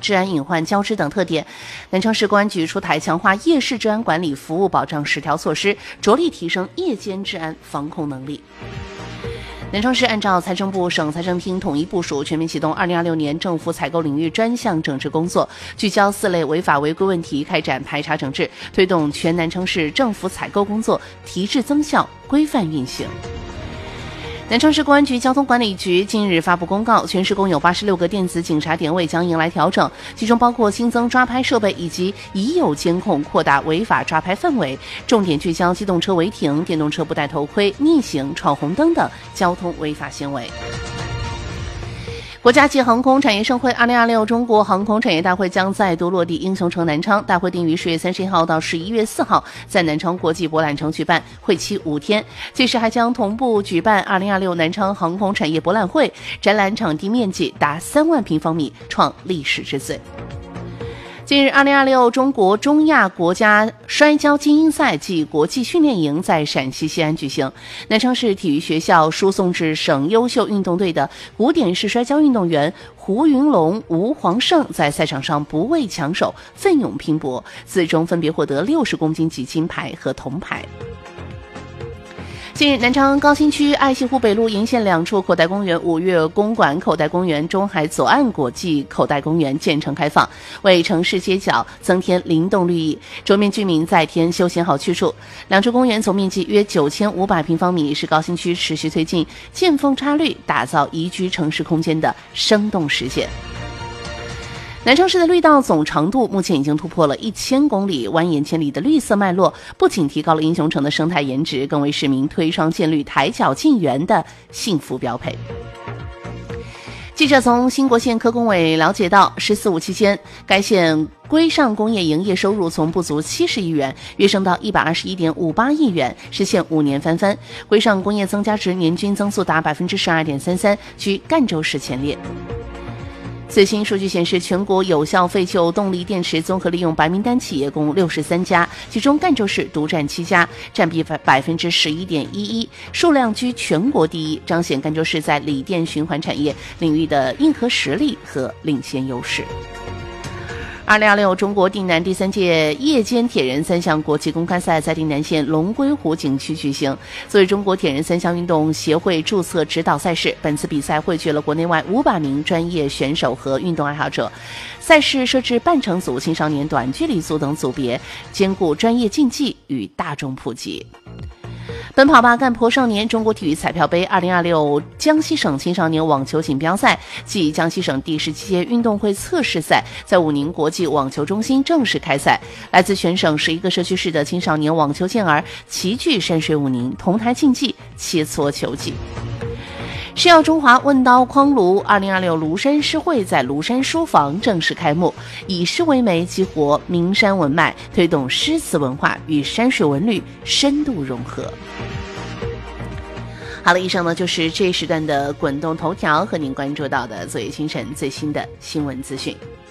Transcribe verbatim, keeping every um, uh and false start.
治安隐患交织等特点。南昌市公安局出台强化夜市治安管理服务保障十条措施，着力提升夜间治安防控能力。南昌市按照财政部、省财政厅统一部署，全面启动二零二六年政府采购领域专项整治工作，聚焦四类违法违规问题，开展排查整治，推动全南昌市政府采购工作提质增效、规范运行。南昌市公安局交通管理局近日发布公告，全市共有八十六个电子警察点位将迎来调整，其中包括新增抓拍设备以及已有监控扩大违法抓拍范围，重点聚焦机动车违停、电动车不戴头盔、逆行、闯红灯等交通违法行为。国家级航空产业盛会二零二六中国航空产业大会将再度落地英雄城南昌，大会定于十月三十一号到十一月四号在南昌国际博览城举办，会期五天。届时还将同步举办二零二六南昌航空产业博览会，展览场地面积达三万平方米，创历史之最。近日，二零二六中国中亚国家摔跤精英赛暨国际训练营在陕西西安举行。南昌市体育学校输送至省优秀运动队的古典式摔跤运动员胡云龙、吴黄胜在赛场上不畏强手，奋勇拼搏，最终分别获得六十公斤级金牌和铜牌。近日，南昌高新区爱溪湖北路沿线两处口袋公园五月公馆口袋公园、中海左岸国际口袋公园建成开放，为城市街角增添灵动绿意，周边居民再添休闲好去处。两处公园总面积约九千五百平方米，是高新区持续推进见缝插绿、打造宜居城市空间的生动实现。南昌市的绿道总长度目前已经突破了一千公里，蜿蜒千里的绿色脉络不仅提高了英雄城的生态颜值，更为市民推窗见绿、抬脚进园的幸福标配。记者从兴国县科工委了解到，十四五期间，该县规上工业营业收入从不足七十亿元跃升到一百二十一点五八亿元，实现五年翻番。规上工业增加值年均增速达百分之十二点三三，居赣州市前列。最新数据显示，全国有效废旧动力电池综合利用白名单企业共六十三家，其中赣州市独占七家，占比百分之十一点一一，数量居全国第一，彰显赣州市在锂电循环产业领域的硬核实力和领先优势。二零二六中国定南第三届夜间铁人三项国际公开赛在定南县龙归湖景区举行。作为中国铁人三项运动协会注册指导赛事，本次比赛汇聚了国内外五百名专业选手和运动爱好者。赛事设置半程组、青少年短距离组等组别，兼顾专业竞技与大众普及。奔跑吧干婆少年中国体育彩票杯二零二六江西省青少年网球锦标赛暨江西省第十七届运动会测试赛在武宁国际网球中心正式开赛，来自全省十一个社区市的青少年网球健儿齐聚山水武宁，同台竞技，切磋球技。诗耀中华问刀匡庐二零二六庐山诗会在庐山书房正式开幕，以诗为媒，激活名山文脉，推动诗词文化与山水文旅深度融合。好了，以上呢就是这一时段的滚动头条和您关注到的昨夜清晨最新的新闻资讯。